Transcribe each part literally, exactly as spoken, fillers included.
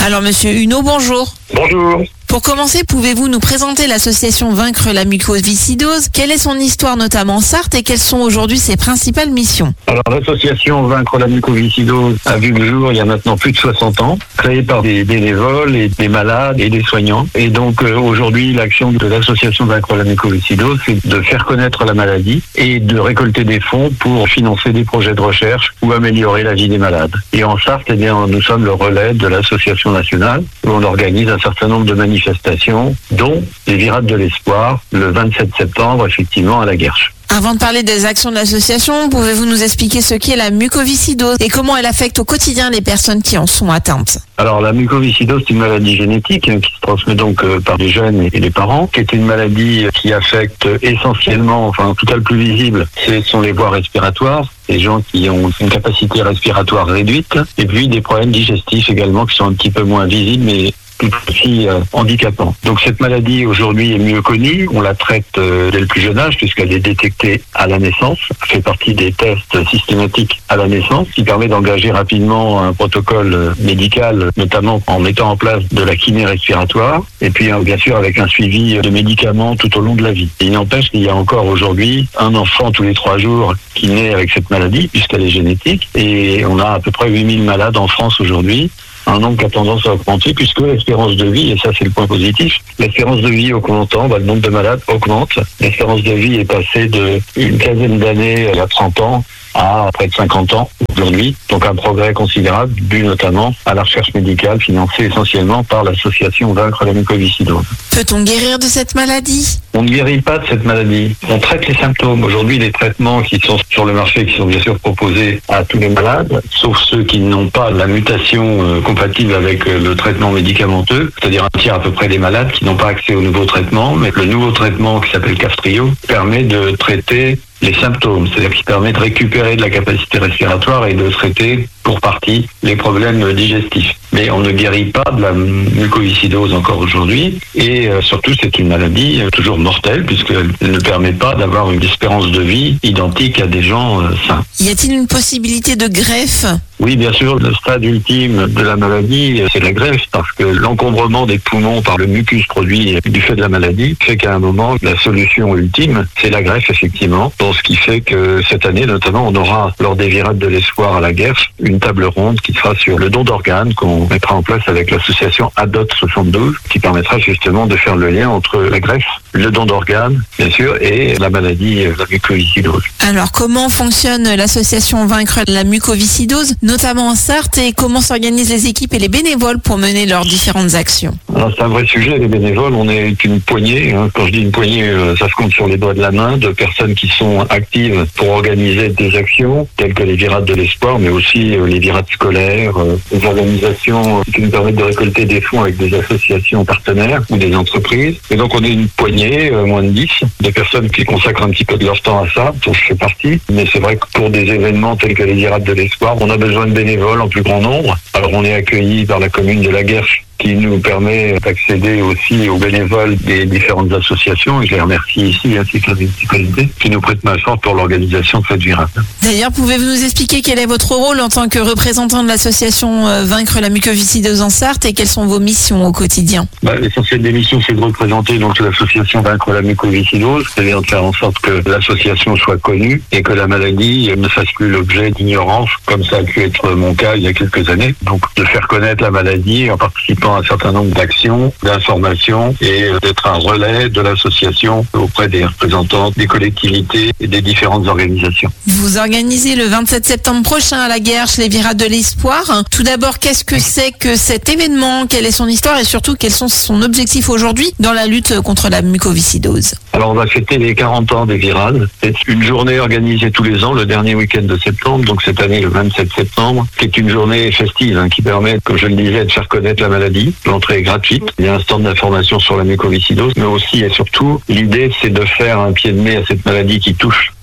Alors Monsieur Huneau, bonjour. Bonjour. Pour commencer, pouvez-vous nous présenter l'association Vaincre la mucoviscidose? Quelle est son histoire notamment en Sarthe et quelles sont aujourd'hui ses principales missions? Alors l'association Vaincre la mucoviscidose a vu le jour il y a maintenant plus de soixante ans, créée par des bénévoles et des malades et des soignants. Et donc euh, aujourd'hui l'action de l'association Vaincre la mucoviscidose, c'est de faire connaître la maladie et de récolter des fonds pour financer des projets de recherche ou améliorer la vie des malades. Et en Sarthe, eh bien, nous sommes le relais de l'association nationale où on organise un certain nombre de manifestations manifestations, dont les Virades de l'Espoir, le vingt-sept septembre, effectivement, à la Guerche. Avant de parler des actions de l'association, pouvez-vous nous expliquer ce qu'est la mucoviscidose et comment elle affecte au quotidien les personnes qui en sont atteintes? Alors la mucoviscidose, c'est une maladie génétique hein, qui se transmet donc euh, par les gènes et les parents, qui est une maladie qui affecte essentiellement, enfin en tout cas le plus visible, ce sont les voies respiratoires, les gens qui ont une capacité respiratoire réduite, et puis des problèmes digestifs également qui sont un petit peu moins visibles, mais tout aussi euh, handicapant. Donc cette maladie aujourd'hui est mieux connue, on la traite euh, dès le plus jeune âge puisqu'elle est détectée à la naissance, fait partie des tests systématiques à la naissance qui permet d'engager rapidement un protocole euh, médical, notamment en mettant en place de la kiné respiratoire et puis euh, bien sûr avec un suivi de médicaments tout au long de la vie. Et il n'empêche qu'il y a encore aujourd'hui un enfant tous les trois jours qui naît avec cette maladie puisqu'elle est génétique et on a à peu près huit mille malades en France aujourd'hui. Un nombre qui a tendance à augmenter puisque l'espérance de vie, et ça c'est le point positif, l'espérance de vie augmentant, bah, le nombre de malades augmente. L'espérance de vie est passée de une quinzaine d'années il y a trente ans à près de cinquante ans aujourd'hui. Donc un progrès considérable dû notamment à la recherche médicale financée essentiellement par l'association Vaincre la mucoviscidose. Peut-on guérir de cette maladie? On ne guérit pas de cette maladie. On traite les symptômes. Aujourd'hui, les traitements qui sont sur le marché, qui sont bien sûr proposés à tous les malades, sauf ceux qui n'ont pas la mutation euh, compatible avec euh, le traitement médicamenteux, c'est-à-dire un tiers à peu près des malades qui n'ont pas accès au nouveau traitement. Mais le nouveau traitement qui s'appelle Kaftrio permet de traiter les symptômes, c'est-à-dire qui permet de récupérer de la capacité respiratoire et de traiter pour partie les problèmes digestifs. Mais on ne guérit pas de la mucoviscidose encore aujourd'hui et euh, surtout c'est une maladie euh, toujours mortelle puisqu'elle ne permet pas d'avoir une espérance de vie identique à des gens euh, sains. Y a-t-il une possibilité de greffe? Oui, bien sûr, le stade ultime de la maladie, c'est la greffe, parce que l'encombrement des poumons par le mucus produit du fait de la maladie fait qu'à un moment, la solution ultime, c'est la greffe, effectivement. Donc, ce qui fait que cette année, notamment, on aura, lors des Virades de l'Espoir à la Guerche, une table ronde qui sera sur le don d'organes qu'on mettra en place avec l'association A D O T soixante-douze, qui permettra justement de faire le lien entre la greffe, le don d'organes, bien sûr, et la maladie, la mucoviscidose. Alors, comment fonctionne l'association Vaincre la mucoviscidose, notamment en Sarthe, et comment s'organisent les équipes et les bénévoles pour mener leurs différentes actions? Alors, c'est un vrai sujet, les bénévoles. On est une poignée. Hein. Quand je dis une poignée, ça se compte sur les doigts de la main, de personnes qui sont actives pour organiser des actions, telles que les Virades de l'Espoir, mais aussi les Virades scolaires, les organisations qui nous permettent de récolter des fonds avec des associations partenaires ou des entreprises. Et donc, on est une poignée, moins de dix, de personnes qui consacrent un petit peu de leur temps à ça, dont je fais partie. Mais c'est vrai que pour des événements tels que les Virades de l'Espoir, on a besoin de bénévoles en plus grand nombre. Alors on est accueillis par la commune de la Guerche qui nous permet d'accéder aussi aux bénévoles des différentes associations, et je les remercie ici, ainsi que la municipalité, qui nous prête main forte pour l'organisation de cette virade. D'ailleurs, pouvez-vous nous expliquer quel est votre rôle en tant que représentant de l'association Vaincre la mucoviscidose en Sarthe et quelles sont vos missions au quotidien? Bah, l'essentiel des missions, c'est de représenter donc l'association Vaincre la mucoviscidose, c'est-à-dire de faire en sorte que l'association soit connue et que la maladie ne fasse plus l'objet d'ignorance, comme ça a pu être mon cas il y a quelques années. Donc de faire connaître la maladie en participant à un certain nombre d'actions, d'informations et d'être un relais de l'association auprès des représentants des collectivités et des différentes organisations. Vous organisez le vingt-sept septembre prochain à la Guerche les Virades de l'Espoir. Tout d'abord, qu'est-ce que c'est que cet événement? Quelle est son histoire et surtout quels sont son objectif aujourd'hui dans la lutte contre la mucoviscidose? Alors on va fêter les quarante ans des Virades. C'est une journée organisée tous les ans, le dernier week-end de septembre, donc cette année le vingt-sept septembre, qui est une journée festive hein, qui permet, comme je le disais, de faire connaître la maladie. L'entrée est gratuite. Il y a un stand d'information sur la mucoviscidose, mais aussi et surtout, l'idée, c'est de faire un pied de nez à cette maladie qui touche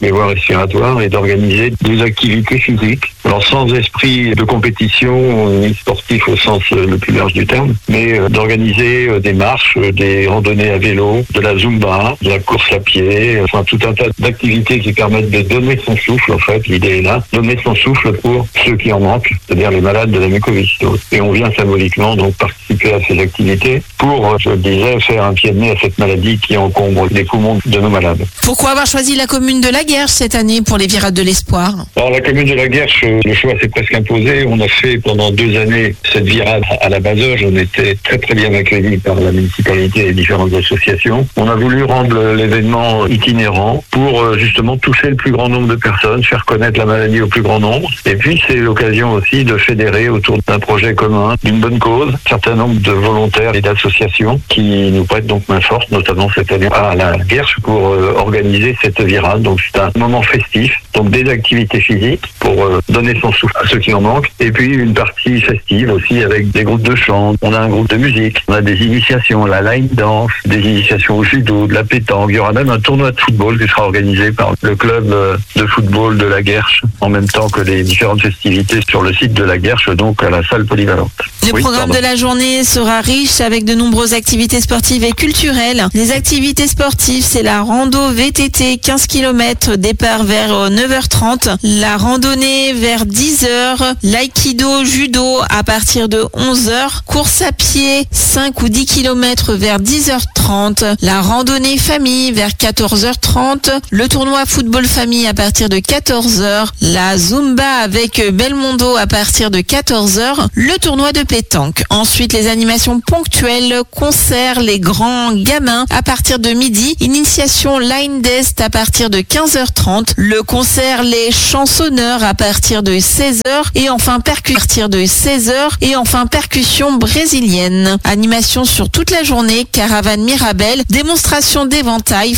les voies respiratoires et d'organiser des activités physiques. Alors sans esprit de compétition, ni sportif au sens le plus large du terme, mais d'organiser des marches, des randonnées à vélo, de la zumba, de la course à pied, enfin tout un tas d'activités qui permettent de donner son souffle, en fait, l'idée est là, donner son souffle pour ceux qui en manquent, c'est-à-dire les malades de la mucoviscidose. Et on vient symboliquement donc participer à ces activités pour, je le disais, faire un pied de nez à cette maladie qui encombre les poumons de nos malades. Pourquoi avoir choisi la commune de La Guerche cette année pour les Virades de l'Espoir? Alors la commune de La Guerche, le choix s'est presque imposé. On a fait pendant deux années cette virade à la Bazoge. On était très très bien accueillis par la municipalité et les différentes associations. On a voulu rendre l'événement itinérant pour justement toucher le plus grand nombre de personnes, faire connaître la maladie au plus grand nombre. Et puis c'est l'occasion aussi de fédérer autour d'un projet commun, d'une bonne cause, un certain nombre de volontaires et d'associations qui nous prêtent donc main forte, notamment cette année à La Guerche pour euh, organiser cette virade. Donc c'est un moment festif, donc des activités physiques pour euh, donner son souffle à ceux qui en manquent, et puis une partie festive aussi avec des groupes de chant. On a un groupe de musique, on a des initiations, la line dance, des initiations au judo, de la pétanque. Il y aura même un tournoi de football qui sera organisé par le club euh, de football de La Guerche en même temps que les différentes festivités sur le site de La Guerche, donc à la salle polyvalente. Le oui, programme pardon. de la journée sera riche avec de nombreuses activités sportives et culturelles. Les activités sportives, c'est la rando V T T quinze kilomètres, départ vers neuf heures trente. La randonnée vers dix heures. L'aïkido, judo à partir de onze heures. Course à pied, cinq ou dix kilomètres vers dix heures trente. La randonnée famille vers quatorze heures trente. Le tournoi football famille à partir de quatorze heures. La Zumba avec Belmondo à partir de quatorze heures. Le tournoi de pétanque. Ensuite, les animations ponctuelles, concerts, les grands gamins à partir de midi. Initiation Line Dest à partir de quinze heures trente. Le concert Les Chansonneurs à partir de seize heures. Et enfin, percussion à partir de seize heures. Et enfin, percussion brésilienne. Animation sur toute la journée, caravane Mirabelle, démonstration d'éventail,